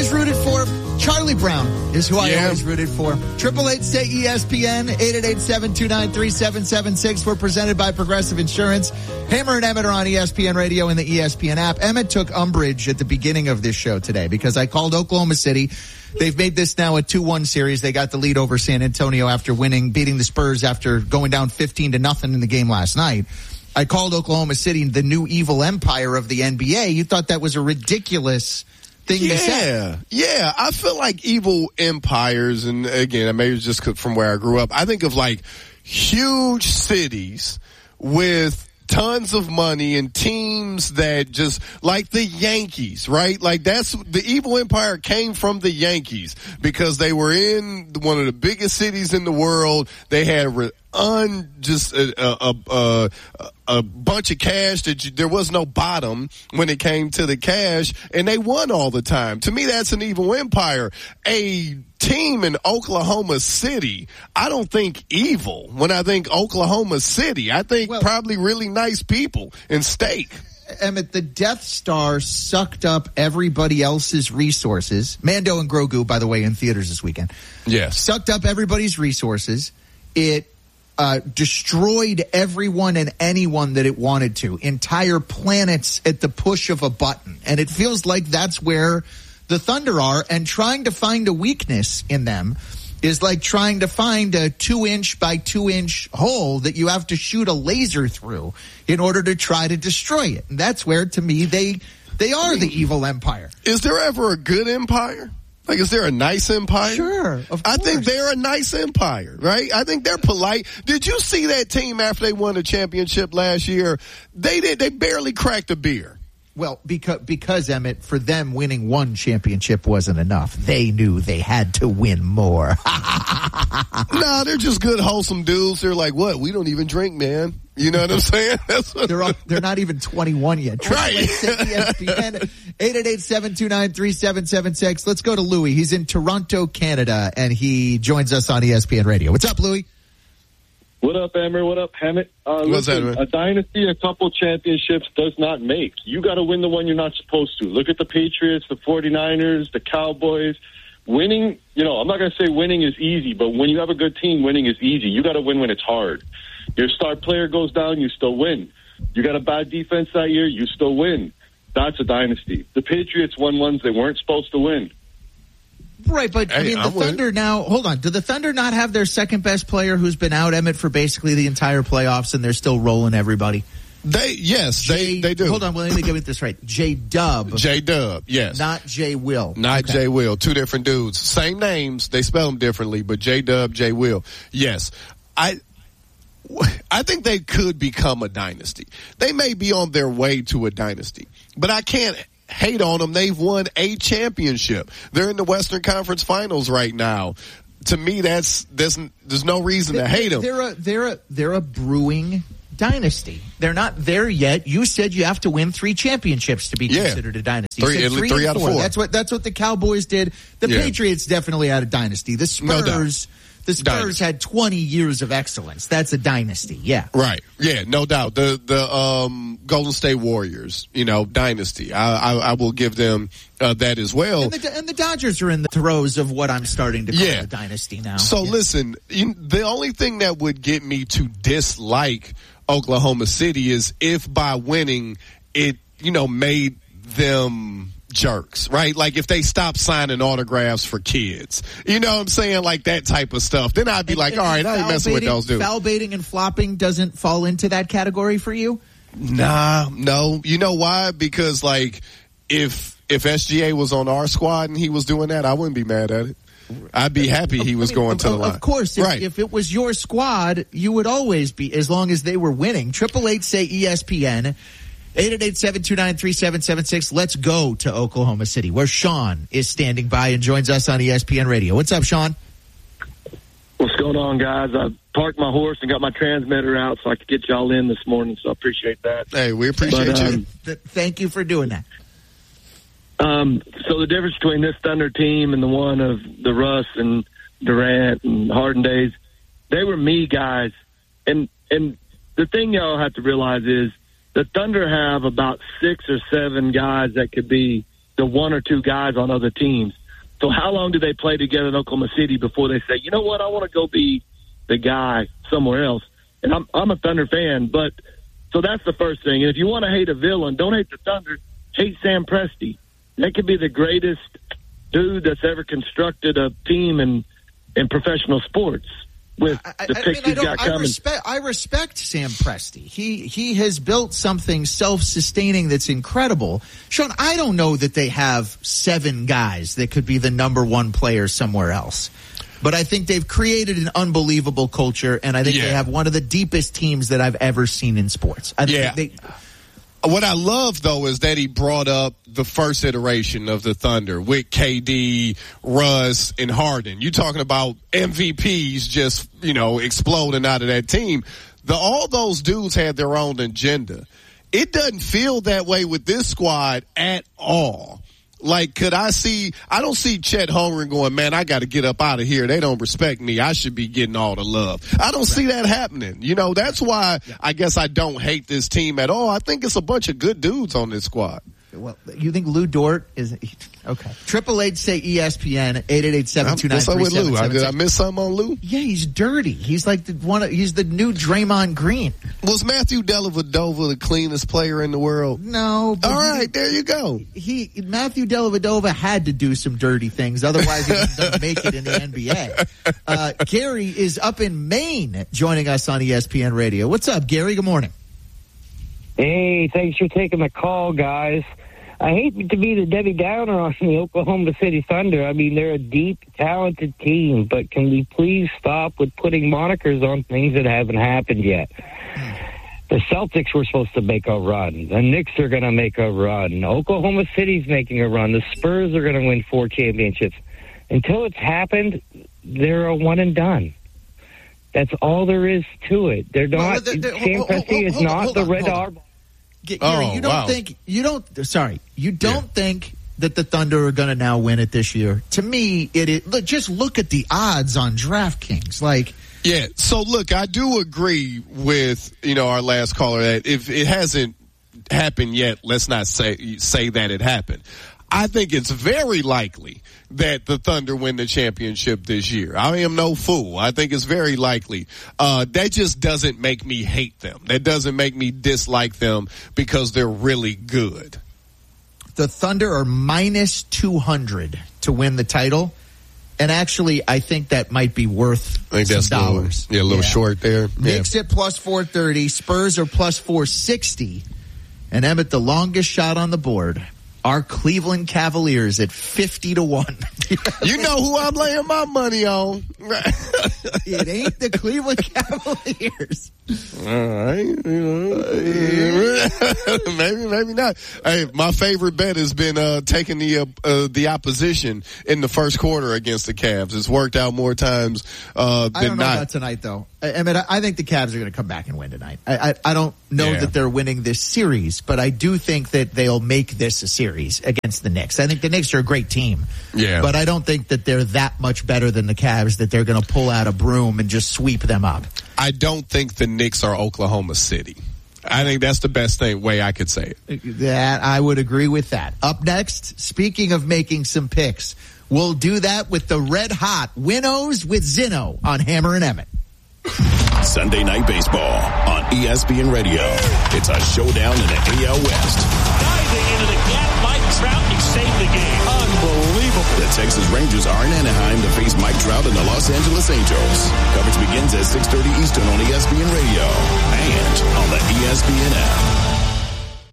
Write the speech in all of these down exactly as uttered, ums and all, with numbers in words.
always rooted for. Charlie Brown is who I Yeah. always rooted for. Triple eight say E S P N, eight eight eight, seven two nine, three seven seven six. We're presented by Progressive Insurance. Hammer and Emmett are on E S P N Radio and the E S P N app. Emmett took umbrage at the beginning of this show today because I called Oklahoma City. They've made this now a two one series. They got the lead over San Antonio after winning, beating the Spurs after going down fifteen to nothing in the game last night. I called Oklahoma City the new evil empire of the N B A. You thought that was a ridiculous thing to say. Yeah, yeah. I feel like evil empires, and again, maybe it's just from where I grew up. I think of like huge cities with tons of money and teams that just like the Yankees, right? Like that's the evil empire came from the Yankees because they were in one of the biggest cities in the world. They had re- un just a, a, a, a bunch of cash that you, there was no bottom when it came to the cash, and they won all the time. To me, that's an evil empire. A team in Oklahoma City, I don't think evil. When I think Oklahoma City, I think well, probably really nice people and steak. Emmett, the Death Star sucked up everybody else's resources. Mando and Grogu, by the way, in theaters this weekend. Yes. Sucked up everybody's resources. It uh, destroyed everyone and anyone that it wanted to. Entire planets at the push of a button. And it feels like that's where the Thunder are, and trying to find a weakness in them is like trying to find a two-inch by two-inch hole that you have to shoot a laser through in order to try to destroy it. And that's where, to me, they they are the evil empire. Is there ever a good empire? Like, is there a nice empire? Sure, of course. I think they're a nice empire, right? I think they're polite. Did you see that team after they won the championship last year? They did. They barely cracked a beer. Well, because, because, Emmett, for them, winning one championship wasn't enough. They knew they had to win more. Nah, they're just good, wholesome dudes. They're like, what? We don't even drink, man. You know what I'm saying? That's what they're, all, they're not even twenty-one yet. Right. eight eight eight, seven two nine, three seven seven six. Let's go to Louis. He's in Toronto, Canada, and he joins us on E S P N Radio. What's up, Louis? What up, Emmer? What up, Hammett? Uh, What's listen, that, man? A dynasty, a couple championships does not make. You got to win the one you're not supposed to. Look at the Patriots, the forty-niners, the Cowboys. Winning, you know, I'm not going to say winning is easy, but when you have a good team, winning is easy. You got to win when it's hard. Your star player goes down, you still win. You got a bad defense that year, you still win. That's a dynasty. The Patriots won ones they weren't supposed to win. Right, but hey, I mean, the I'm Thunder now, hold on. Do the Thunder not have their second best player who's been out, Emmett, for basically the entire playoffs, and they're still rolling everybody? They, yes, J, they, they do. Hold on, well, let me get this right. J-Dub. J-Dub, yes. Not J-Will. Not okay. J-Will. Two different dudes. Same names. They spell them differently, but J-Dub, J-Will. Yes. I, I think they could become a dynasty. They may be on their way to a dynasty, but I can't hate on them. They've won a championship. They're in the Western Conference Finals right now. To me, that's there's there's no reason they're, to hate them. They're a they're a they're a brewing dynasty. They're not there yet. You said you have to win three championships to be yeah. considered a dynasty. Three, three, three out four. of four. That's what that's what the Cowboys did. The yeah. Patriots definitely had a dynasty. The Spurs. No The Spurs dynasty. had twenty years of excellence. That's a dynasty, yeah. Right. Yeah, no doubt. The the um, Golden State Warriors, you know, dynasty. I I, I will give them uh, that as well. And the, and the Dodgers are in the throes of what I'm starting to call yeah. a dynasty now. So yeah. listen, you, the only thing that would get me to dislike Oklahoma City is if by winning it, you know, made them jerks, right? Like if they stop signing autographs for kids, you know what I'm saying? Like that type of stuff. Then I'd be and, like, and, all right, I ain't messing baiting, with those dudes. Foul baiting and flopping doesn't fall into that category for you? Nah, no. You know why? Because like if if S G A was on our squad and he was doing that, I wouldn't be mad at it. I'd be happy he was I mean, going of, to the of line. Of course, if, right. if it was your squad, you would always be, as long as they were winning. Triple eight say E S P N. eight eight eight, seven two nine, three seven seven six. Let's go to Oklahoma City, where Sean is standing by and joins us on E S P N Radio. What's up, Sean? What's going on, guys? I parked my horse and got my transmitter out so I could get y'all in this morning, so I appreciate that. Hey, we appreciate but, um, you. Th- thank you for doing that. Um, so the difference between this Thunder team and the one of the Russ and Durant and Harden days, they were me guys. And and the thing y'all have to realize is the Thunder have about six or seven guys that could be the one or two guys on other teams. So how long do they play together in Oklahoma City before they say, you know what, I want to go be the guy somewhere else? And I'm I'm a Thunder fan, but so that's the first thing. And if you want to hate a villain, don't hate the Thunder, hate Sam Presti. That could be the greatest dude that's ever constructed a team in in professional sports. With I, the I, picks I, mean, he's I, got I, coming. respect, I respect Sam Presti. He he has built something self-sustaining that's incredible. Sean, I don't know that they have seven guys that could be the number one player somewhere else. But I think they've created an unbelievable culture, and I think yeah. they have one of the deepest teams that I've ever seen in sports. I yeah. think they, What I love, though, is that he brought up the first iteration of the Thunder with K D, Russ, and Harden. You're talking about M V Ps just, you know, exploding out of that team. The, all those dudes had their own agenda. It doesn't feel that way with this squad at all. Like, could I see, I don't see Chet Holmgren going, man, I got to get up out of here. They don't respect me. I should be getting all the love. I don't right. see that happening. You know, that's why yeah. I guess I don't hate this team at all. I think it's a bunch of good dudes on this squad. Well, you think Lou Dort is okay? Triple H say E S P N eight eight eight seven two nine three seven seven. Did I miss something on Lou? Yeah, he's dirty. He's like the one. Of, he's the new Draymond Green. Was Matthew Dellavedova the cleanest player in the world? No. All right, he, there you go. He Matthew Dellavedova had to do some dirty things, otherwise he wouldn't make it in the N B A. Uh, Gary is up in Maine, joining us on E S P N Radio. What's up, Gary? Good morning. Hey, thanks for taking the call, guys. I hate to be the Debbie Downer on the Oklahoma City Thunder. I mean, they're a deep, talented team, but can we please stop with putting monikers on things that haven't happened yet? The Celtics were supposed to make a run. The Knicks are going to make a run. Oklahoma City's making a run. The Spurs are going to win four championships. Until it's happened, they're a one and done. That's all there is to it. They're not. Well, they're, they're, Sam Presti is not the Red Arbor. Gary, oh, you don't wow. think you don't sorry you don't yeah. think that the Thunder are going to now win it this year? To me, it is. Look, just look at the odds on DraftKings. Like, yeah. So look, I do agree with you know our last caller that if it hasn't happened yet, let's not say say that it happened. I think it's very likely that the Thunder win the championship this year. I am no fool. I think it's very likely. Uh, that just doesn't make me hate them. That doesn't make me dislike them because they're really good. The Thunder are minus two hundred to win the title. And actually, I think that might be worth I think some that's dollars. A little, yeah, a little yeah. short there. Knicks yeah. at plus four thirty. Spurs are plus four sixty. And Emmett, the longest shot on the board, our Cleveland Cavaliers at fifty to one. You know who I'm laying my money on. It ain't the Cleveland Cavaliers. All right. maybe, maybe not. Hey, my favorite bet has been uh, taking the uh, uh, the opposition in the first quarter against the Cavs. It's worked out more times uh, than not. I don't know not. about tonight, though. I, I mean, I, I think the Cavs are going to come back and win tonight. I, I, I don't know yeah. that they're winning this series, but I do think that they'll make this a series against the Knicks. I think the Knicks are a great team. Yeah. But I don't think that they're that much better than the Cavs that they're going to pull out a broom and just sweep them up. I don't think the Knicks are Oklahoma City. I think that's the best thing way I could say it. That I would agree with that. Up next, speaking of making some picks, we'll do that with the red hot Winnows with Zinno on Hammer and Emmett. Sunday Night Baseball on E S P N Radio. It's a showdown in the A L West. Diving into the gap, Mike Trout, he saved the game. Unbelievable. The Texas Rangers are in Anaheim to face Mike Trout and the Los Angeles Angels. Coverage begins at six thirty Eastern on E S P N Radio and on the E S P N app.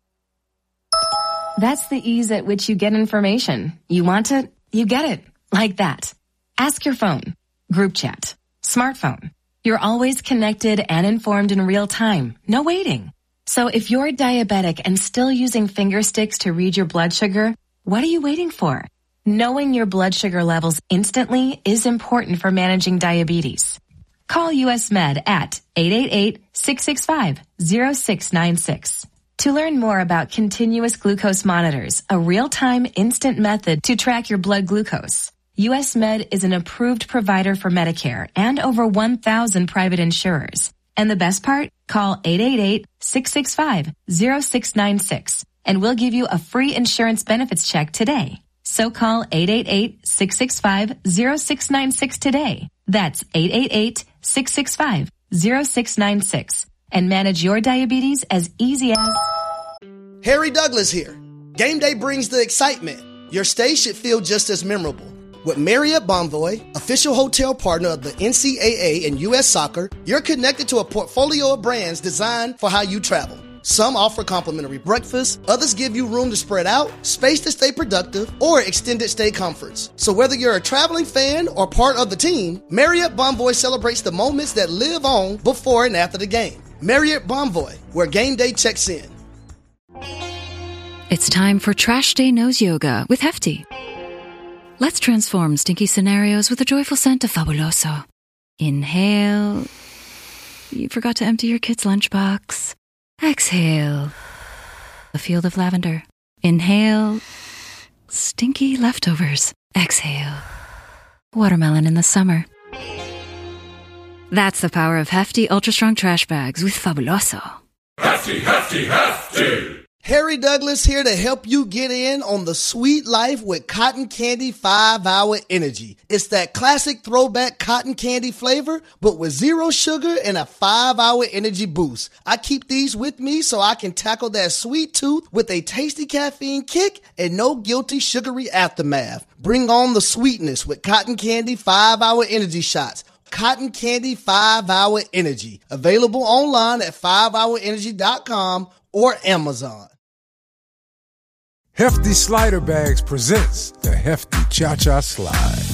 That's the ease at which you get information. You want it, you get it. Like that. Ask your phone. Group chat. Smartphone. You're always connected and informed in real time. No waiting. So if you're diabetic and still using finger sticks to read your blood sugar, what are you waiting for? Knowing your blood sugar levels instantly is important for managing diabetes. Call U S Med at eight eight eight, six six five, zero six nine six. To learn more about continuous glucose monitors, a real-time instant method to track your blood glucose, U S Med is an approved provider for Medicare and over one thousand private insurers. And the best part? Call eight eight eight, six six five, zero six nine six and we'll give you a free insurance benefits check today. So call eight eight eight, six six five, zero six nine six today. That's eight eight eight, six six five, zero six nine six. And manage your diabetes as easy as... Harry Douglas here. Game day brings the excitement. Your stay should feel just as memorable. With Marriott Bonvoy, official hotel partner of the N C double A and U S Soccer, you're connected to a portfolio of brands designed for how you travel. Some offer complimentary breakfast, others give you room to spread out, space to stay productive, or extended stay comforts. So whether you're a traveling fan or part of the team, Marriott Bonvoy celebrates the moments that live on before and after the game. Marriott Bonvoy, where game day checks in. It's time for Trash Day Nose Yoga with Hefty. Let's transform stinky scenarios with a joyful scent of Fabuloso. Inhale. You forgot to empty your kid's lunchbox. Exhale. A field of lavender. Inhale. Stinky leftovers. Exhale. Watermelon in the summer. That's the power of Hefty Ultra Strong Trash Bags with Fabuloso. Hefty, hefty, hefty! Harry Douglas here to help you get in on the sweet life with Cotton Candy five hour Energy. It's that classic throwback cotton candy flavor, but with zero sugar and a five hour energy boost. I keep these with me so I can tackle that sweet tooth with a tasty caffeine kick and no guilty sugary aftermath. Bring on the sweetness with Cotton Candy five hour Energy shots. Cotton Candy five hour Energy. Available online at five hour energy dot com or Amazon. Hefty Slider Bags presents the Hefty Cha-Cha Slide.